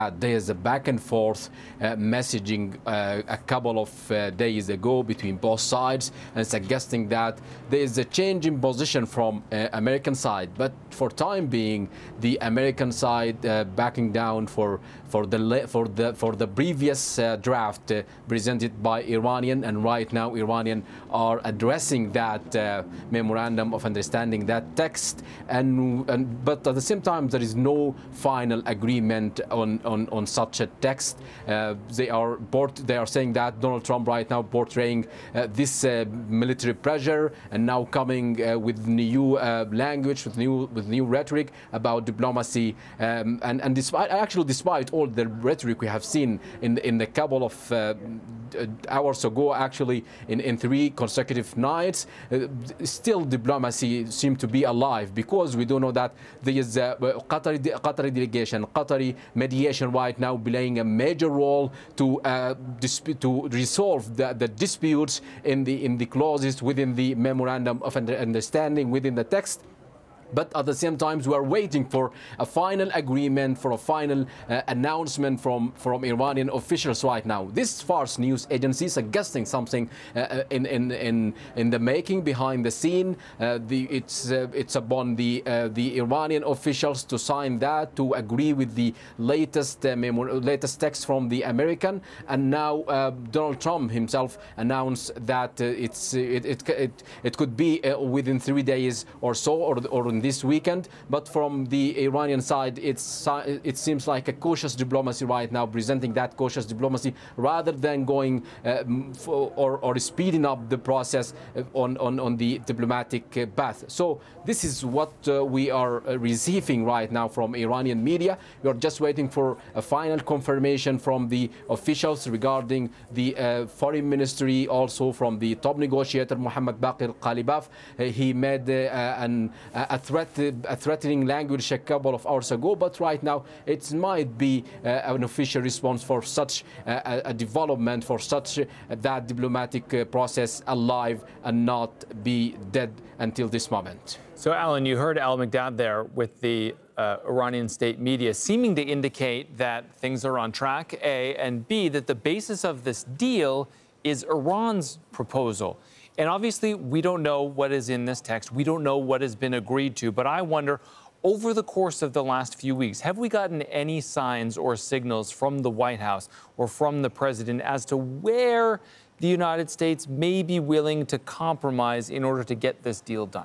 There is a back and forth messaging a couple of days ago between both sides, and suggesting that there is a change in position from American side. But for time being, the American side backing down for the previous draft presented by Iranian, and right now Iranian are addressing that memorandum of understanding, that text, but at the same time there is no final agreement on such a text. They are saying that Donald Trump right now portraying this military pressure, and now coming with new language, with new rhetoric about diplomacy, and despite all the rhetoric we have seen in the couple of hours ago, actually in 3 consecutive nights, still diplomacy seems to be alive, because we do know that there is a Qatari delegation, Qatari mediation right now playing a major role to resolve the disputes in the clauses within the memorandum of understanding within the text. But at the same time, we are waiting for a final agreement, for a final announcement from Iranian officials right now. This Fars news agency suggesting something in the making, behind the scene. It's upon the Iranian officials to sign that, to agree with the latest text from the American. And now Donald Trump himself announced that it could be within 3 days or so, or in this weekend. But from the Iranian side, it seems like a cautious diplomacy right now, presenting that cautious diplomacy rather than going or speeding up the process on the diplomatic path. So this is what we are receiving right now from Iranian media. We are just waiting for a final confirmation from the officials regarding the foreign ministry, also from the top negotiator Mohammad Baqir Ghalibaf. He made a threatening language a couple of hours ago, but right now it might be an official response for such a development, for such that diplomatic process alive and not be dead until this moment. So, Alan, you heard Al-Mikdad there with the Iranian state media seeming to indicate that things are on track, A, and B, that the basis of this deal is Iran's proposal. And obviously, we don't know what is in this text. We don't know what has been agreed to. But I wonder, over the course of the last few weeks, have we gotten any signs or signals from the White House or from the president as to where the United States may be willing to compromise in order to get this deal done?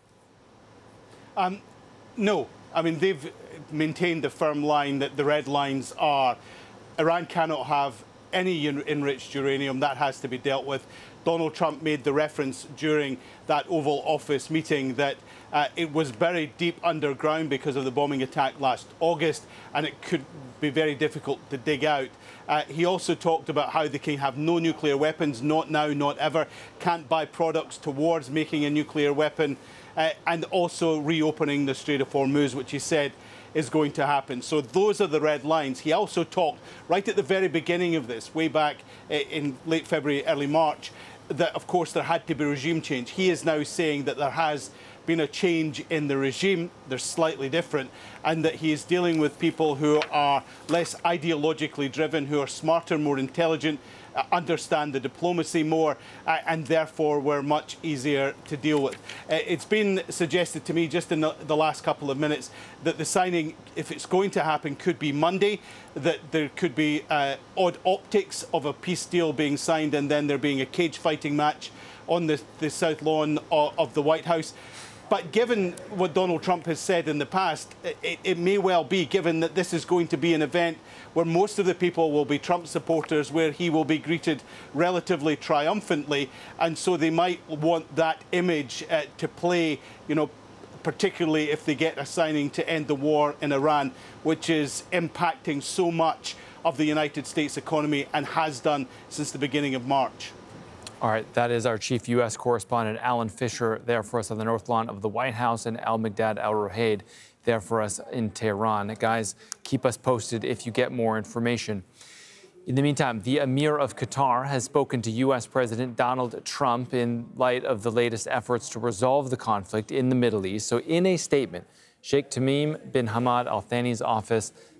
No. I mean, they've maintained the firm line that the red lines are Iran cannot have any enriched uranium. That has to be dealt with. Donald Trump made the reference during that Oval Office meeting that it was buried deep underground because of the bombing attack last August, and it could be very difficult to dig out. He also talked about how they can have no nuclear weapons, not now, not ever, can't buy products towards making a nuclear weapon, and also reopening the Strait of Hormuz, which he said is going to happen. So those are the red lines. He also talked right at the very beginning of this, way back in late February, early March, that of course there had to be regime change. He is now saying that there has been a change in the regime, they're slightly different, and that he is dealing with people who are less ideologically driven, who are smarter, more intelligent, understand the diplomacy more, and therefore were much easier to deal with. It's been suggested to me just in the last couple of minutes that the signing, if it's going to happen, could be Monday, that there could be odd optics of a peace deal being signed and then there being a cage fighting match on the south lawn of the White House. But given what Donald Trump has said in the past, it may well be, given that this is going to be an event where most of the people will be Trump supporters, where he will be greeted relatively triumphantly, and so they might want that image to play, you know, particularly if they get a signing to end the war in Iran, which is impacting so much of the United States economy and has done since the beginning of March. All right, that is our chief U.S. correspondent, Alan Fisher, there for us on the North Lawn of the White House, and Al-Mikdad Al-Ruhaid there for us in Tehran. Guys, keep us posted if you get more information. In the meantime, the Emir of Qatar has spoken to U.S. President Donald Trump in light of the latest efforts to resolve the conflict in the Middle East. So in a statement, Sheikh Tamim bin Hamad Al Thani's office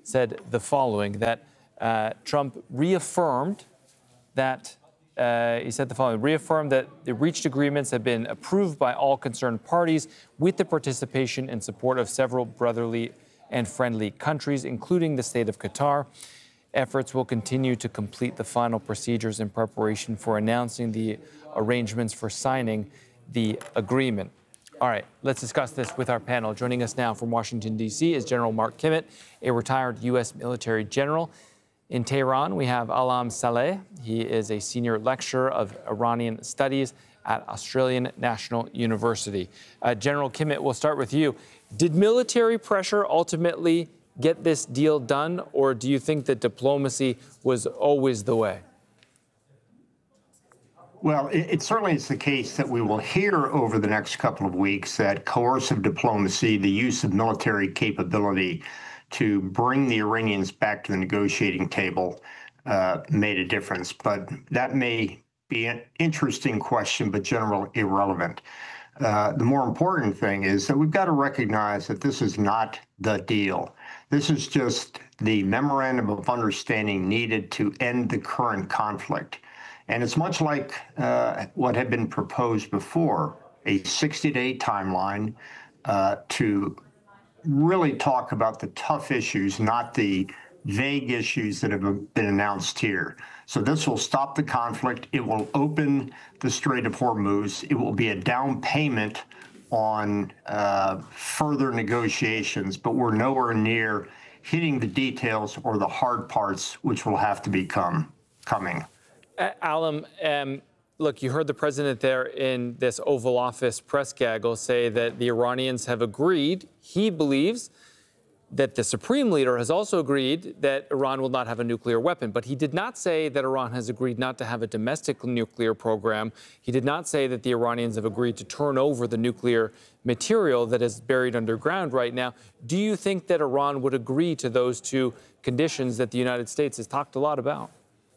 said the following, that Trump reaffirmed that the reached agreements have been approved by all concerned parties with the participation and support of several brotherly and friendly countries, including the state of Qatar. Efforts will continue to complete the final procedures in preparation for announcing the arrangements for signing the agreement. All right, let's discuss this with our panel. Joining us now from Washington, D.C. is General Mark Kimmitt, a retired U.S. military general. In Tehran, we have Alam Saleh. He is a senior lecturer of Iranian studies at Australian National University. General Kimmitt, we'll start with you. Did military pressure ultimately get this deal done, or do you think that diplomacy was always the way? Well, it certainly is the case that we will hear over the next couple of weeks that coercive diplomacy, the use of military capability to bring the Iranians back to the negotiating table, made a difference. But that may be an interesting question, but generally irrelevant. The more important thing is that we've got to recognize that this is not the deal. This is just the memorandum of understanding needed to end the current conflict. And it's much like what had been proposed before, a 60-day timeline to really talk about the tough issues, not the vague issues that have been announced here. So this will stop the conflict. It will open the Strait of Hormuz. It will be a down payment on further negotiations, but we're nowhere near hitting the details or the hard parts, which will have to become coming. Alam, look, you heard the president there in this Oval Office press gaggle say that the Iranians have agreed. He believes that the Supreme Leader has also agreed that Iran will not have a nuclear weapon. But he did not say that Iran has agreed not to have a domestic nuclear program. He did not say that the Iranians have agreed to turn over the nuclear material that is buried underground right now. Do you think that Iran would agree to those two conditions that the United States has talked a lot about?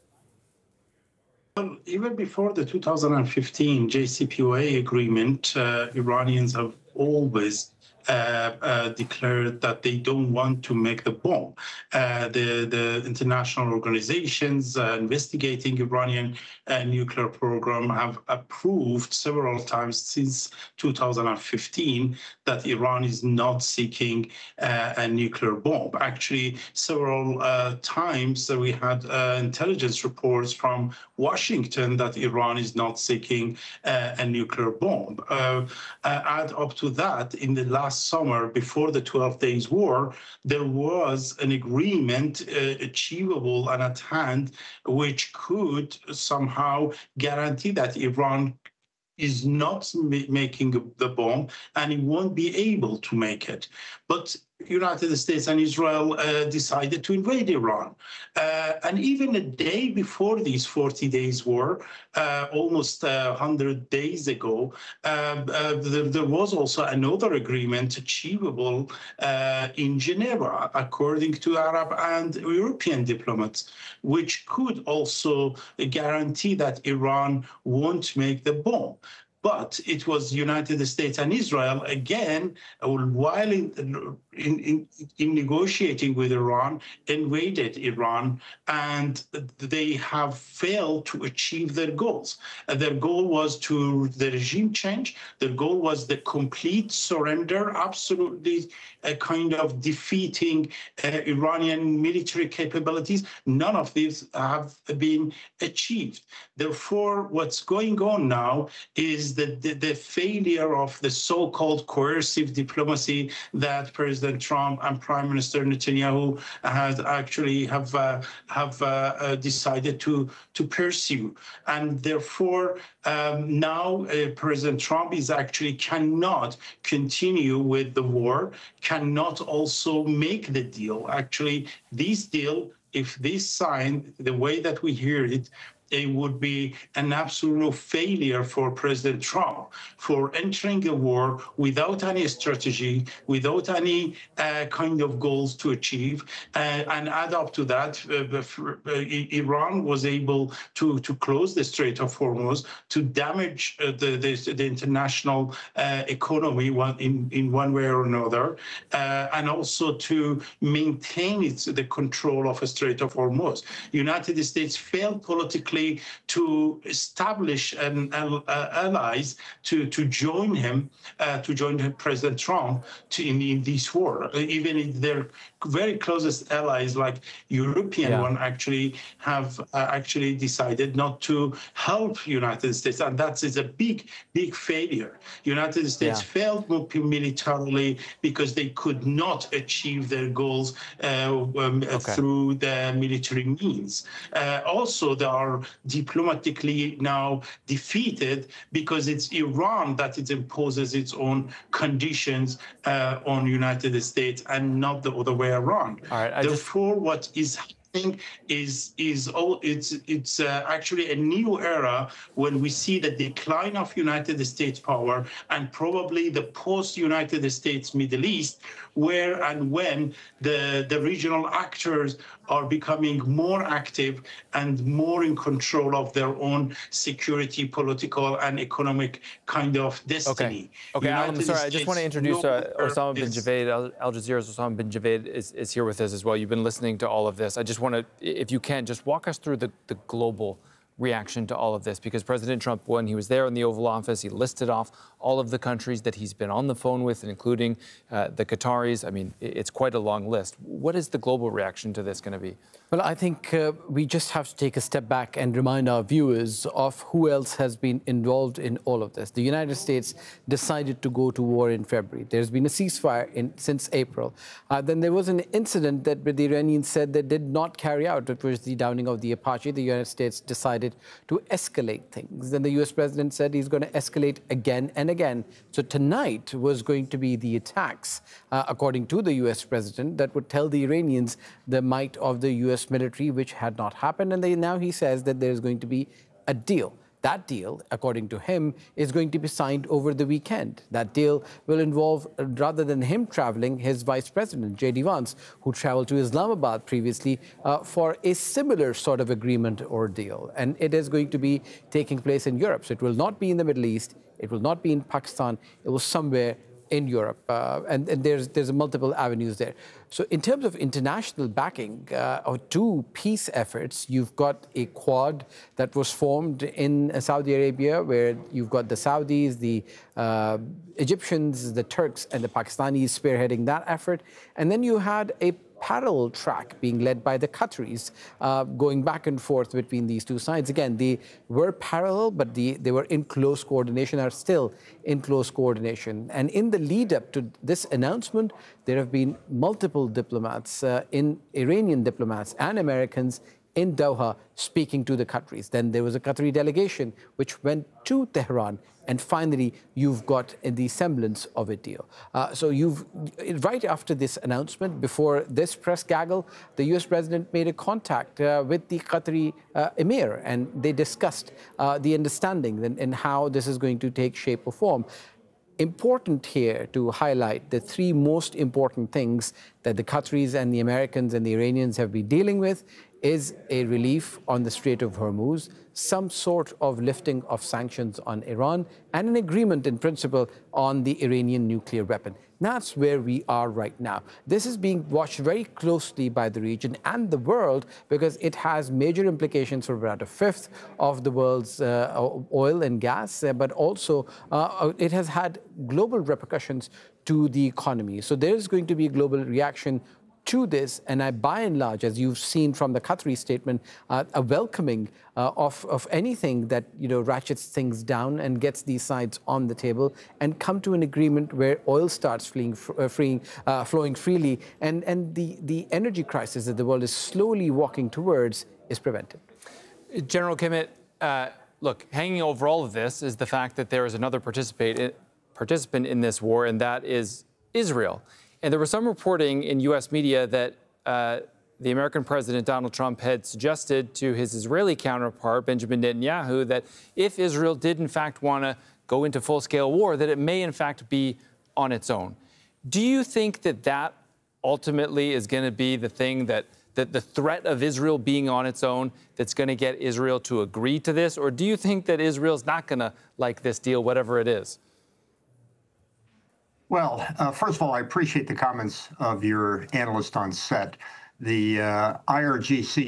Well, even before the 2015 JCPOA agreement, Iranians have always declared that they don't want to make the bomb. The international organizations investigating Iranian nuclear program have approved several times since 2015 that Iran is not seeking a nuclear bomb. Actually, several times we had intelligence reports from Washington that Iran is not seeking a nuclear bomb. Add up to that, in the last summer, before the 12 Days War, there was an agreement achievable and at hand, which could somehow guarantee that Iran is not making the bomb and it won't be able to make it. But United States and Israel decided to invade Iran. And even a day before these 40 days war, almost 100 days ago, there was also another agreement achievable in Geneva, according to Arab and European diplomats, which could also guarantee that Iran won't make the bomb. But it was United States and Israel, again, while in negotiating with Iran, invaded Iran, and they have failed to achieve their goals. Their goal was the regime change. Their goal was the complete surrender, absolutely a kind of defeating Iranian military capabilities. None of these have been achieved. Therefore, what's going on now is the failure of the so-called coercive diplomacy that President Trump and Prime Minister Netanyahu have decided to pursue. And therefore, now President Trump is actually cannot continue with the war, cannot also make the deal. Actually, this deal, if this signed the way that we hear it, it would be an absolute failure for President Trump for entering a war without any strategy, without any kind of goals to achieve. And add up to that, Iran was able to close the Strait of Hormuz, to damage the international economy in one way or another, and also to maintain the control of the Strait of Hormuz. United States failed politically to establish allies to join him, to join President Trump in this war. Even if their very closest allies, like European one, actually have actually decided not to help United States, and that is a big failure. United States failed militarily because they could not achieve their goals through the military means. Also, they are diplomatically now defeated because it's Iran that it imposes its own conditions on United States and not the other way around. All right, therefore, what is it's actually a new era when we see the decline of United States power and probably the post-United States Middle East, where and when the regional actors are becoming more active and more in control of their own security, political, and economic kind of destiny. Okay, I'm sorry. I just want to introduce Osama bin Javaid. Al Jazeera's Osama bin Javaid is here with us as well. You've been listening to all of this. I just want to, if you can, just walk us through the global reaction to all of this, because President Trump, when he was there in the Oval Office, he listed off all of the countries that he's been on the phone with, including the Qataris. I mean, it's quite a long list. What is the global reaction to this going to be? Well, I think we just have to take a step back and remind our viewers of who else has been involved in all of this. The United States decided to go to war in February. There's been a ceasefire since April. Then there was an incident that the Iranians said they did not carry out. It was the downing of the Apache. The United States decided to escalate things. Then the U.S. president said he's going to escalate again and again. So tonight was going to be the attacks, according to the U.S. president, that would tell the Iranians the might of the U.S. military, which had not happened. And now he says that there's going to be a deal. That deal, according to him, is going to be signed over the weekend. That deal will involve, rather than him traveling, his vice president, J.D. Vance, who traveled to Islamabad previously for a similar sort of agreement or deal. And it is going to be taking place in Europe. So it will not be in the Middle East. It will not be in Pakistan. It will somewhere in Europe, and there's multiple avenues there. So in terms of international backing of two peace efforts, you've got a quad that was formed in Saudi Arabia, where you've got the Saudis, the Egyptians, the Turks, and the Pakistanis spearheading that effort. And then you had a parallel track being led by the Qataris, going back and forth between these two sides. Again, they were parallel, but they were in close coordination, are still in close coordination. And in the lead up to this announcement, there have been multiple diplomats, Iranian diplomats and Americans in Doha speaking to the Qataris. Then there was a Qatari delegation which went to Tehran. And finally, you've got the semblance of a deal. So right after this announcement, before this press gaggle, the U.S. president made a contact with the Qatari emir, and they discussed the understanding and how this is going to take shape or form. Important here to highlight the three most important things that the Qataris and the Americans and the Iranians have been dealing with is a relief on the Strait of Hormuz, some sort of lifting of sanctions on Iran, and an agreement in principle on the Iranian nuclear weapon. That's where we are right now. This is being watched very closely by the region and the world because it has major implications for about a fifth of the world's oil and gas, but also it has had global repercussions to the economy. So there is going to be a global reaction to this, and by and large, as you've seen from the Qatari statement, a welcoming of anything that ratchets things down and gets these sides on the table and come to an agreement where oil starts flowing freely, and the energy crisis that the world is slowly walking towards is prevented. General Kimmitt, look, hanging over all of this is the fact that there is another participant in this war, and that is Israel. And there was some reporting in U.S. media that the American president, Donald Trump, had suggested to his Israeli counterpart, Benjamin Netanyahu, that if Israel did in fact want to go into full-scale war, that it may in fact be on its own. Do you think that that ultimately is going to be the thing that the threat of Israel being on its own that's going to get Israel to agree to this? Or do you think that Israel's not going to like this deal, whatever it is? Well, first of all, I appreciate the comments of your analyst on set. The IRGC